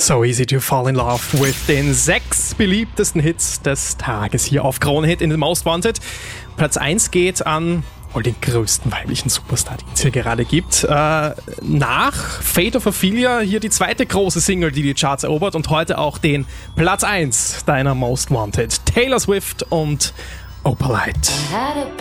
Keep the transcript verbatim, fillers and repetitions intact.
So easy to fall in love with den sechs beliebtesten Hits des Tages hier auf Krone Hit in den Most Wanted. Platz eins geht an wohl den größten weiblichen Superstar, den es hier gerade gibt. Äh, nach Fate of Ophelia hier die zweite große Single, die die Charts erobert und heute auch den Platz eins deiner Most Wanted. Taylor Swift und Opalite.